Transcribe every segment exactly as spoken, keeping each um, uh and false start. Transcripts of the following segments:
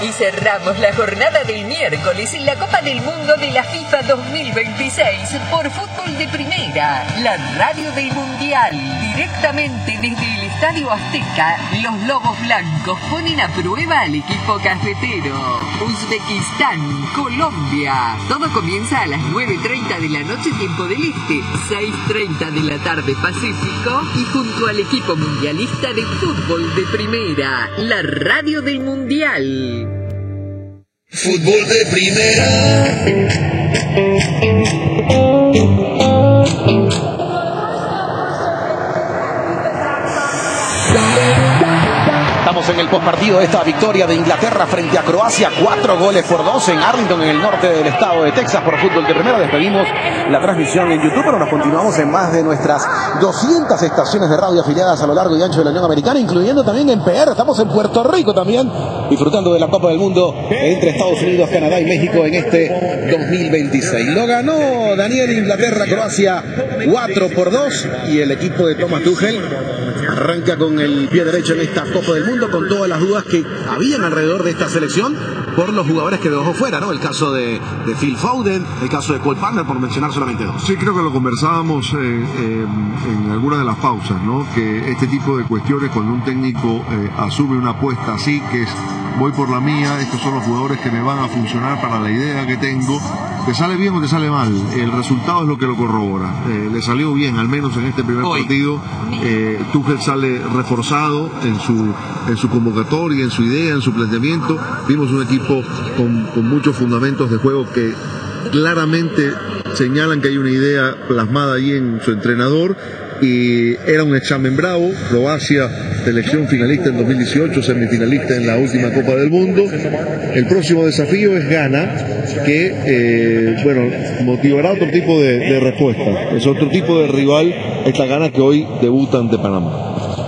Y cerramos la jornada del miércoles en la Copa del Mundo de la FIFA dos mil veintiséis por Fútbol de Primera, la radio del Mundial. Directamente desde el Estadio Azteca, los Lobos Blancos ponen a prueba al equipo cafetero. Uzbekistán, Colombia. Todo comienza a las nueve treinta de la noche, tiempo del Este, seis treinta de la tarde Pacífico, y junto al equipo mundialista de Fútbol de Primera, la radio del Mundial. Fútbol de Primera. Estamos en el postpartido de esta victoria de Inglaterra frente a Croacia, cuatro goles por dos en Arlington, en el norte del estado de Texas, por Fútbol de Primera. Despedimos la transmisión en YouTube, pero nos continuamos en más de nuestras doscientas estaciones de radio afiliadas a lo largo y ancho de la Unión Americana, incluyendo también en P R. Estamos en Puerto Rico también, disfrutando de la Copa del Mundo entre Estados Unidos, Canadá y México en este dos mil veintiséis. Lo ganó Daniel Inglaterra, Croacia cuatro por dos, y el equipo de Thomas Tuchel arranca con el pie derecho en esta Copa del Mundo, con todas las dudas que habían alrededor de esta selección por los jugadores que dejó fuera, ¿no? El caso de, de Phil Foden, el caso de Cole Palmer, por mencionar solamente dos. Sí, creo que lo conversábamos eh, eh, en alguna de las pausas, ¿no? Que este tipo de cuestiones, cuando un técnico eh, asume una apuesta así, que es voy por la mía, estos son los jugadores que me van a funcionar para la idea que tengo, te sale bien o te sale mal, el resultado es lo que lo corrobora. Eh, le salió bien, al menos en este primer Hoy. partido. eh, Tuchel sale reforzado en su, en su convocatoria, en su idea, en su planteamiento. Vimos un equipo con, con muchos fundamentos de juego que claramente señalan que hay una idea plasmada ahí en su entrenador, y era un examen bravo. Croacia, selección finalista en dos mil dieciocho, semifinalista en la última Copa del Mundo. El próximo desafío es Ghana, que eh, bueno, motivará otro tipo de, de respuesta. Es otro tipo de rival esta Ghana que hoy debuta ante Panamá.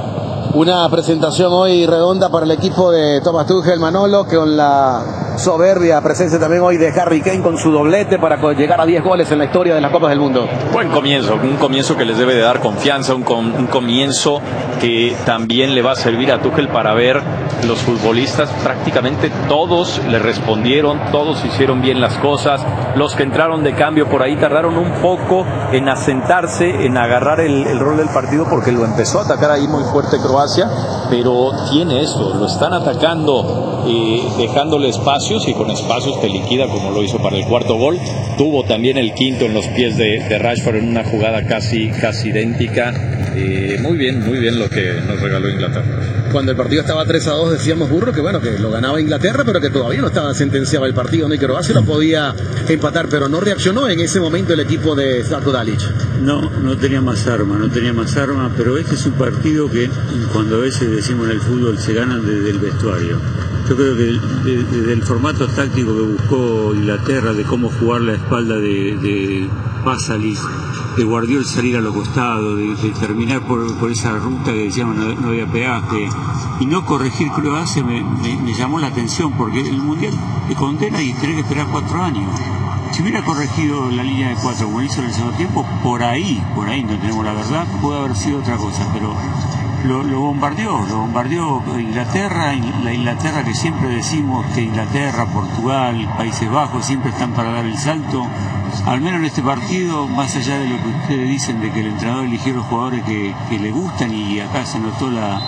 Una presentación hoy redonda para el equipo de Thomas Tuchel, Manolo, con la soberbia presencia también hoy de Harry Kane con su doblete para llegar a diez goles en la historia de las Copas del Mundo. Buen comienzo, un comienzo que les debe de dar confianza, un, com, un comienzo que también le va a servir a Tuchel para ver los futbolistas. Prácticamente todos le respondieron, todos hicieron bien las cosas. Los que entraron de cambio por ahí tardaron un poco en asentarse, en agarrar el, el rol del partido, porque lo empezó a atacar ahí muy fuerte Croacia, pero tiene esto, lo están atacando, eh, dejándole espacios, y con espacios te liquida, como lo hizo para el cuarto gol. Tuvo también el quinto en los pies de, de Rashford en una jugada casi, casi idéntica. Eh, muy bien, muy bien lo que nos regaló Inglaterra. Cuando el partido estaba tres a dos decíamos, Burro, que bueno, que lo ganaba Inglaterra, pero que todavía no estaba sentenciado el partido, ¿no? Y Croacia lo podía empatar, pero no reaccionó en ese momento el equipo de Zlatko Dalic. No, no tenía más armas, no tenía más armas, pero este es un partido que cuando a veces decimos en el fútbol se ganan desde el vestuario. Yo creo que desde el formato táctico que buscó Inglaterra, de cómo jugar la espalda de, de Pasalis, de Guardiola salir a los costados, de, de terminar por, por esa ruta que decíamos no, no había peaje, y no corregir Croacia me, me, me llamó la atención, porque el Mundial te condena y tenés que esperar cuatro años. Si hubiera corregido la línea de cuatro como hizo en el segundo tiempo, por ahí, por ahí no tenemos la verdad, puede haber sido otra cosa, pero lo, lo bombardeó, lo bombardeó Inglaterra, la Inglaterra que siempre decimos que Inglaterra, Portugal, Países Bajos siempre están para dar el salto. Al menos en este partido, más allá de lo que ustedes dicen de que el entrenador eligió los jugadores que, que le gustan, y acá se notó la,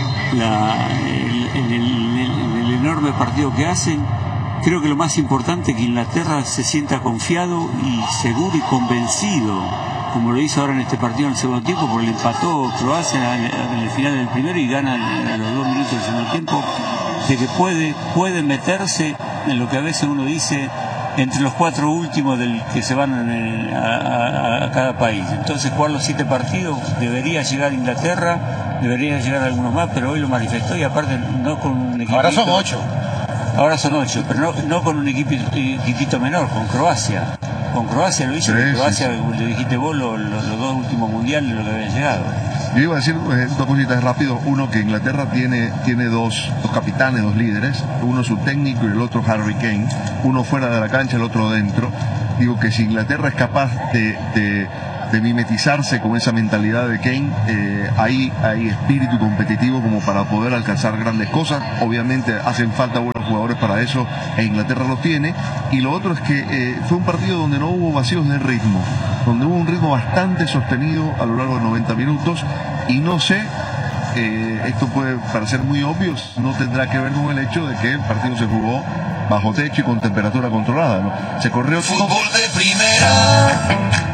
la, el, el, el, el enorme partido que hacen, creo que lo más importante es que Inglaterra se sienta confiado y seguro y convencido, como lo hizo ahora en este partido en el segundo tiempo, porque le empató Croacia en el final del primero y gana a los dos minutos del segundo tiempo, de que puede, puede meterse en lo que a veces uno dice entre los cuatro últimos del que se van a, a, a cada país. Entonces, jugar los siete partidos, debería llegar a Inglaterra, debería llegar a algunos más, pero hoy lo manifestó, y aparte no con un equipo. Ahora son ocho. Ahora son ocho, pero no, no con un equipo, equipito menor, con Croacia. Con Croacia lo hizo, sí, Croacia, sí, sí. Le dijiste vos, los, los, los dos últimos mundiales lo que habían llegado. Yo iba a decir eh, dos cositas rápido. Uno, que Inglaterra tiene, tiene dos, dos capitanes, dos líderes. Uno su técnico y el otro Harry Kane. Uno fuera de la cancha, el otro dentro. Digo que si Inglaterra es capaz de, de, de mimetizarse con esa mentalidad de Kane, eh, hay, hay espíritu competitivo como para poder alcanzar grandes cosas. Obviamente hacen falta buenos los jugadores para eso, e Inglaterra los tiene. Y lo otro es que eh, fue un partido donde no hubo vacíos de ritmo, donde hubo un ritmo bastante sostenido a lo largo de noventa minutos, y no sé, eh, esto puede parecer muy obvio, no tendrá que ver con el hecho de que el partido se jugó bajo techo y con temperatura controlada, ¿no? Se corrió todo. Fútbol de primera.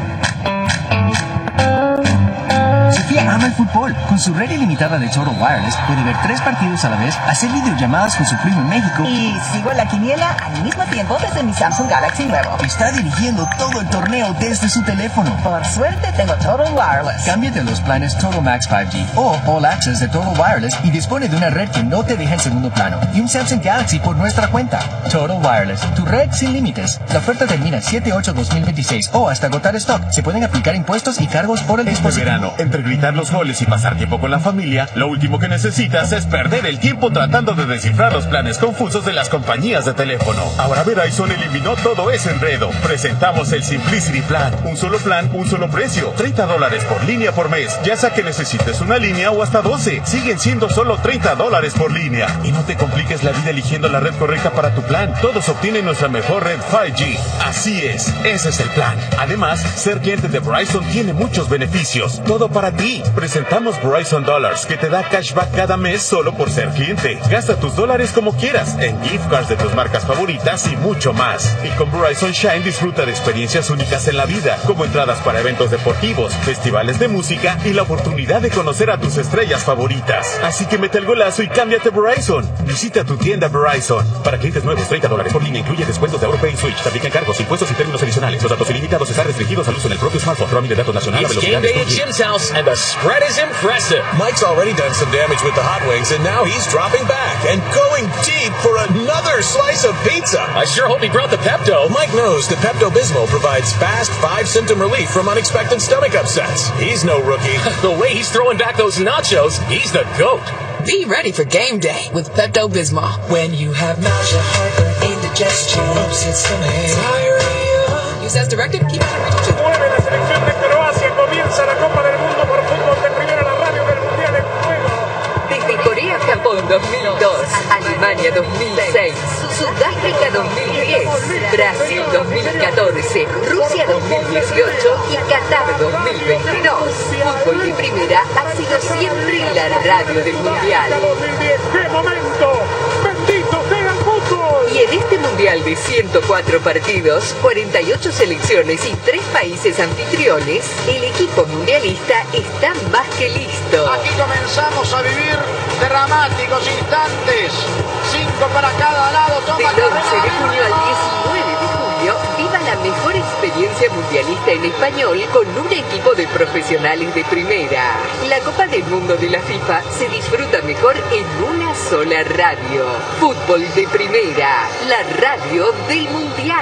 Sofía ama el fútbol. Con su red ilimitada de Total Wireless puede ver tres partidos a la vez, hacer videollamadas con su primo en México y sigo la quiniela al mismo tiempo desde mi Samsung Galaxy nuevo. Está dirigiendo todo el torneo desde su teléfono. Por suerte tengo Total Wireless. Cámbiate a los planes Total Max cinco G o All Access de Total Wireless y dispone de una red que no te deja en segundo plano y un Samsung Galaxy por nuestra cuenta. Total Wireless, tu red sin límites. La oferta termina siete ocho dos mil veintiséis o hasta agotar stock. Se pueden aplicar impuestos y cargos por el dispositivo. Este verano, entre gritar los goles y pasar tiempo con la familia, lo último que necesitas es perder el tiempo tratando de descifrar los planes confusos de las compañías de teléfono. Ahora Verizon eliminó todo ese enredo. Presentamos el Simplicity Plan. Un solo plan, un solo precio. treinta dólares por línea por mes. Ya sea que necesites una línea o hasta doce. Siguen siendo solo treinta dólares por línea. Y no te compliques la vida eligiendo la red correcta para tu plan. Todos obtienen nuestra mejor red cinco G. Así es, ese es el plan. Además, ser cliente de Verizon tiene muchos beneficios. Todo para ti. Presentamos Verizon Dollars, que te da cashback cada mes solo por ser cliente. Gasta tus dólares como quieras, en gift cards de tus marcas favoritas y mucho más. Y con Verizon Shine disfruta de experiencias únicas en la vida, como entradas para eventos deportivos, festivales de música y la oportunidad de conocer a tus estrellas favoritas. Así que mete el golazo y cámbiate Verizon. Visita tu tienda Verizon. Para clientes nuevos, treinta dólares por línea, incluye descuentos de AuroPay y Switch. Te aplican cargos, impuestos y términos adicionales. Los datos ilimitados están restringidos al uso en el propio smartphone. Roaming de datos nacional a velocidad de Jim's house, and the spread is impressive. Mike's already done some damage with the hot wings, and now he's dropping back and going deep for another slice of pizza. I sure hope he brought the Pepto. Mike knows that Pepto-Bismol provides fast five-symptom relief from unexpected stomach upsets. He's no rookie. The way he's throwing back those nachos, he's the GOAT. Be ready for game day with Pepto-Bismol. When you have nausea, heartburn, indigestion, upset stomach, diarrhea. Use as directed. Keep out of reach. Mueve la selección de Croacia. Comienza la Copa del Mundo por fútbol de primera, la radio del Mundial en juego. Desde Corea, Japón dos mil dos, Alemania dos mil seis, Sudáfrica dos mil diez, Brasil dos mil catorce, Rusia dos mil dieciocho y Qatar dos mil veintidós. Fútbol de primera ha sido siempre la radio del Mundial. ¡Qué momento! ¡Bendito sea el fútbol! Y en este Mundial de ciento cuatro partidos, cuarenta y ocho selecciones y tres países anfitriones, el equipo mundialista está más que listo. Aquí comenzamos a vivir dramáticos instantes. Cinco para cada lado. Toma Del once de junio al diecinueve de julio, viva la mejor experiencia mundialista en español con un equipo de profesionales de primera. La Copa del Mundo de la FIFA se disfruta mejor en una sola radio. Fútbol de primera, la radio del Mundial.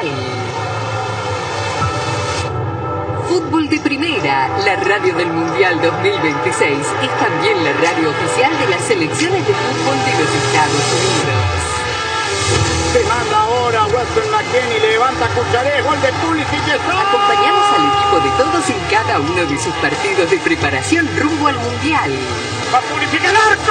Fútbol de primera, la radio del Mundial dos mil veintiséis, es también la radio oficial de las selecciones de fútbol de los Estados Unidos. Se manda ahora Weston McKennie, levanta Cucharé, gol de Pulisic. Acompañamos al equipo de todos en cada uno de sus partidos de preparación rumbo al Mundial. ¡Va Pulisic el arco!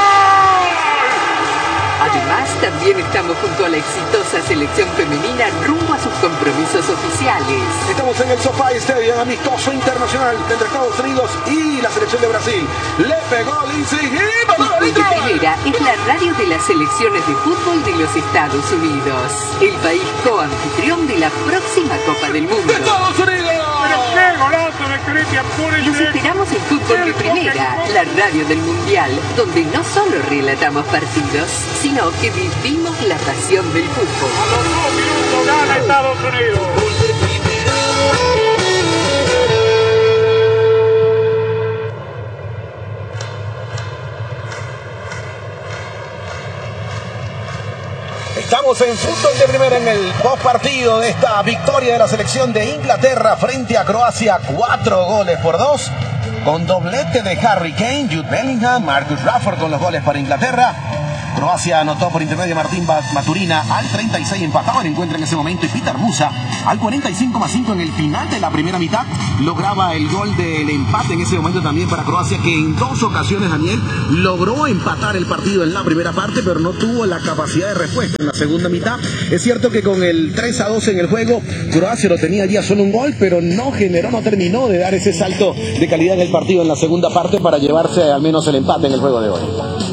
Además, también estamos junto a la exitosa selección femenina rumbo a sus compromisos oficiales. Estamos en el SoFi Stadium, amistoso internacional entre Estados Unidos y la selección de Brasil. Le pegó Lindsay y Fútbol de primera es la radio de las selecciones de fútbol de los Estados Unidos, el país coanfitrión de la próxima Copa del Mundo. ¡Estados Unidos! ¡Pero qué golazo de Christian Pulisic! Los esperamos en Fútbol de Primera, la radio del Mundial, donde no solo relatamos partidos, sino que vivimos la pasión del fútbol. A los dos minutos gana Estados Unidos. Estamos en Fútbol de Primera en el post partido de esta victoria de la selección de Inglaterra frente a Croacia, cuatro goles por dos, con doblete de Harry Kane, Jude Bellingham, Marcus Rashford con los goles para Inglaterra, Croacia anotó por intermedio de Martín Maturina al treinta y seis, empataba el encuentro en ese momento, y Petar Musa al cuarenta y cinco más cinco en el final de la primera mitad lograba el gol del empate en ese momento también para Croacia, que en dos ocasiones, Daniel, logró empatar el partido en la primera parte, pero no tuvo la capacidad de respuesta en la segunda mitad. Es cierto que con el tres a dos en el juego, Croacia lo tenía ya solo un gol, pero no generó, no terminó de dar ese salto de calidad en el partido en la segunda parte para llevarse al menos el empate en el juego de hoy.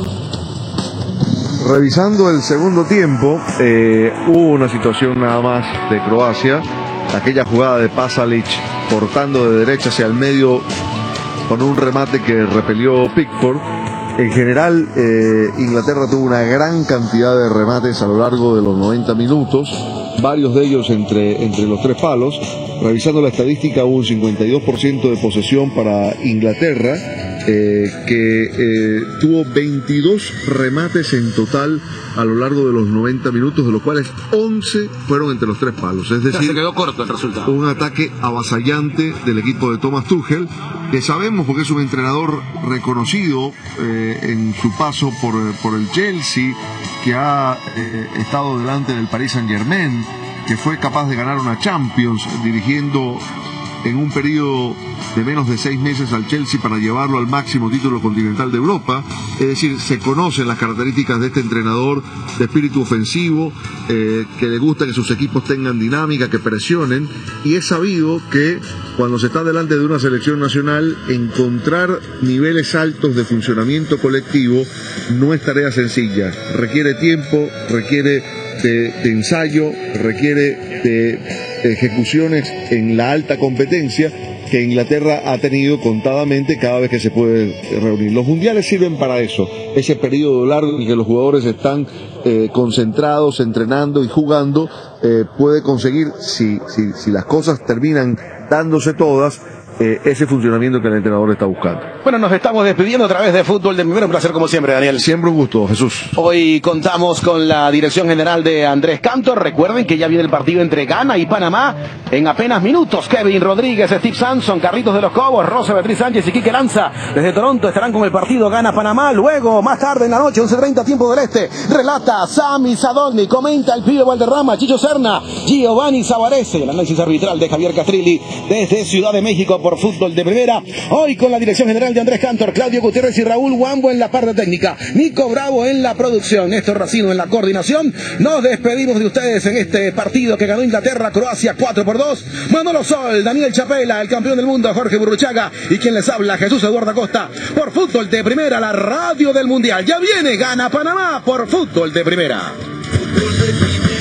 Revisando el segundo tiempo, eh, hubo una situación nada más de Croacia, aquella jugada de Pasalic cortando de derecha hacia el medio con un remate que repelió Pickford. En general, eh, Inglaterra tuvo una gran cantidad de remates a lo largo de los noventa minutos, varios de ellos entre, entre los tres palos. Revisando la estadística, hubo un cincuenta y dos por ciento de posesión para Inglaterra, eh, que eh, tuvo veintidós remates en total a lo largo de los noventa minutos, de los cuales once fueron entre los tres palos. Es decir, se quedó corto el resultado. Un ataque avasallante del equipo de Thomas Tuchel, que sabemos porque es un entrenador reconocido eh, en su paso por, por el Chelsea, que ha eh, estado delante del Paris Saint-Germain, que fue capaz de ganar una Champions dirigiendo en un periodo de menos de seis meses al Chelsea para llevarlo al máximo título continental de Europa. Es decir, se conocen las características de este entrenador de espíritu ofensivo, eh, que le gusta que sus equipos tengan dinámica, que presionen, y es sabido que cuando se está delante de una selección nacional, encontrar niveles altos de funcionamiento colectivo no es tarea sencilla. Requiere tiempo, requiere de, de ensayo, requiere de ejecuciones en la alta competencia que Inglaterra ha tenido contadamente cada vez que se puede reunir. Los mundiales sirven para eso, ese periodo largo en que los jugadores están eh, concentrados, entrenando y jugando, eh, puede conseguir, si, si, si las cosas terminan dándose todas, Eh, ese funcionamiento que el entrenador está buscando. Bueno, nos estamos despidiendo a través de Fútbol de Primera. Un placer como siempre, Daniel. Siempre un gusto, Jesús. Hoy contamos con la dirección general de Andrés Cantor. Recuerden que ya viene el partido entre Ghana y Panamá en apenas minutos. Kevin Rodríguez, Steve Sampson, Carlitos de los Cobos, Rosa Beatriz Sánchez y Quique Lanza desde Toronto estarán con el partido Ghana-Panamá. Luego, más tarde en la noche, once treinta tiempo del Este, relata Sami Sadolny, comenta el pibe Valderrama, Chicho Serna, Giovanni Zavarese, el análisis arbitral de Javier Castrilli desde Ciudad de México por Fútbol de Primera. Hoy con la dirección general de Andrés Cantor, Claudio Gutiérrez y Raúl Wambo en la parte técnica, Nico Bravo en la producción, Néstor Racino en la coordinación. Nos despedimos de ustedes en este partido que ganó Inglaterra, Croacia cuatro por dos. Manolo Sol, Daniel Chapela, el campeón del mundo, Jorge Burruchaga, y quien les habla, Jesús Eduardo Acosta, por Fútbol de Primera, la radio del Mundial. Ya viene Gana Panamá por Fútbol de Primera. Fútbol de Primera.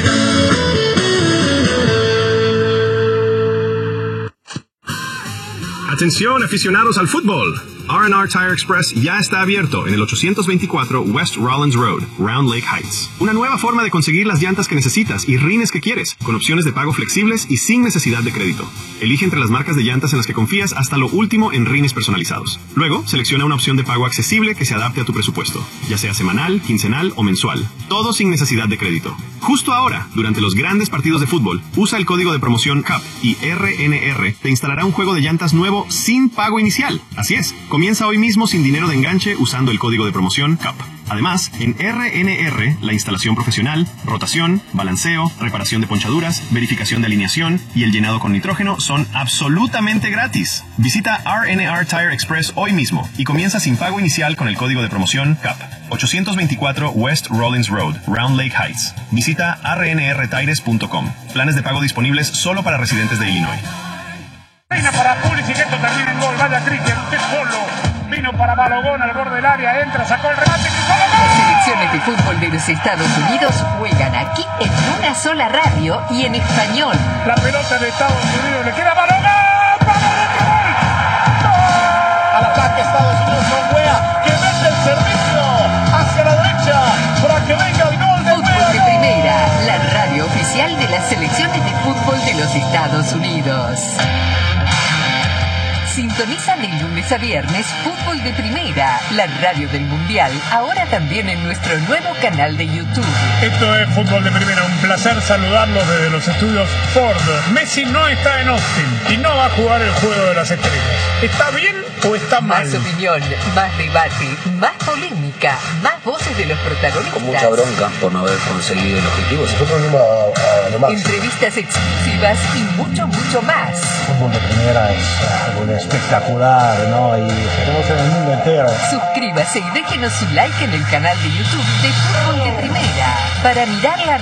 Atención, aficionados al fútbol. R and R Tire Express ya está abierto en el ochocientos veinticuatro West Rollins Road, Round Lake Heights. Una nueva forma de conseguir las llantas que necesitas y rines que quieres, con opciones de pago flexibles y sin necesidad de crédito. Elige entre las marcas de llantas en las que confías hasta lo último en rines personalizados. Luego, selecciona una opción de pago accesible que se adapte a tu presupuesto, ya sea semanal, quincenal o mensual. Todo sin necesidad de crédito. Justo ahora, durante los grandes partidos de fútbol, usa el código de promoción C A P y R N R te instalará un juego de llantas nuevo sin pago inicial. Así es, comienza hoy mismo sin dinero de enganche usando el código de promoción C A P. Además, en R N R, la instalación profesional, rotación, balanceo, reparación de ponchaduras, verificación de alineación y el llenado con nitrógeno son absolutamente gratis. Visita R N R Tire Express hoy mismo y comienza sin pago inicial con el código de promoción C A P. ochocientos veinticuatro West Rollins Road, Round Lake Heights. Visita r n r tires punto com. Planes de pago disponibles solo para residentes de Illinois. Vino para Pulisic, esto termina en gol. Vaya Cristian, usted solo. Vino para Balogón al borde del área, entra, sacó el remate, cruzó la gol. Las selecciones de fútbol de los Estados Unidos juegan aquí en una sola radio y en español. La pelota de Estados Unidos le queda a Balogón. Al ataque Estados Unidos con Wea, que mete el servicio hacia la derecha para que venga el gol de Fútbol de Primera, la radio oficial de las selecciones de fútbol de los Estados Unidos. Sintoniza de lunes a viernes Fútbol de Primera, la radio del Mundial, ahora también en nuestro nuevo canal de YouTube. Esto es Fútbol de Primera, un placer saludarlos desde los estudios Ford. Messi no está en Austin y no va a jugar el Juego de las Estrellas. ¿Está bien o está mal? Más opinión, más debate, más polémica, más voces de los protagonistas. Con mucha bronca por no haber conseguido el objetivo. Nosotros venimos a, a lo máximo. Entrevistas exclusivas y mucho, mucho más. Fútbol de Primera es algo espectacular, ¿no? Y tenemos en el mundo entero. Suscríbase y déjenos su like en el canal de YouTube de Fútbol de Primera para mirar la